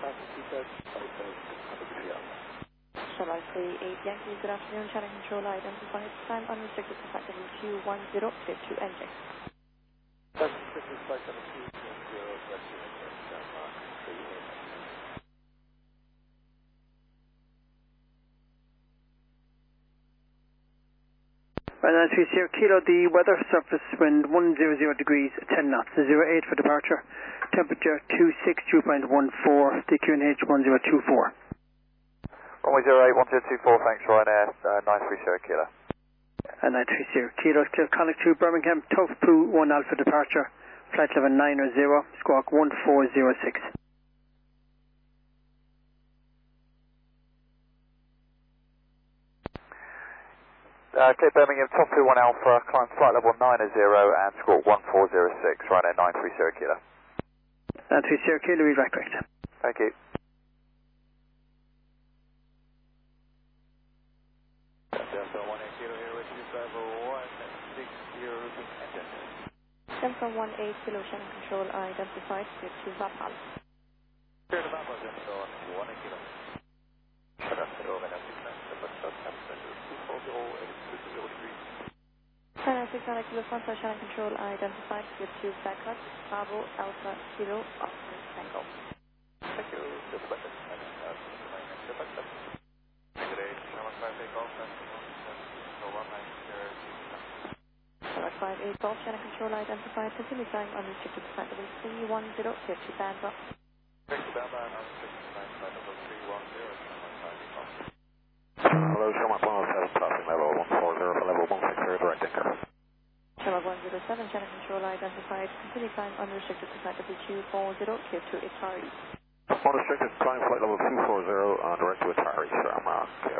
Shalom 38 Yankee, good afternoon, channel control identified, time unrestricted to factor Q10, clear to NJ. Right, 930 Kilo, the weather, surface wind 100 degrees, 10 knots, 08 for departure, temperature 262.14, the QNH 1024. Runway 08, 1024, thanks Ryanair, 930 Kilo. 930 Kilo, clear connect to Birmingham, Tofu 1 Alpha departure, flight level 900, squawk 1406. Clear Birmingham, Tofu 1 Alpha, climb flight level 900 and squawk 1406, Ryanair 930 Kilo. 930 Kilo, read right correct. Thank you. Delta 18 Kilo, channel control identified, clear to Vapal. Clear to Vapal, Delta 18 Kilo. China 600 Kilo, frontal channel control identified, clear to Backup, Bravo, Alpha, Kilo, Oscar, Tango. Thank you. Select 58 Golf, channel control identified, continue flying unrestricted to flight level 310, clear to Bandra. Hello, Sherman 107, passing level 140 for level 160, direct anchor. Sherman 107, channel control identified, continue flying unrestricted to flight level 240, clear to Itari. Unrestricted, climb flight level 240, direct to Atari, Sherman.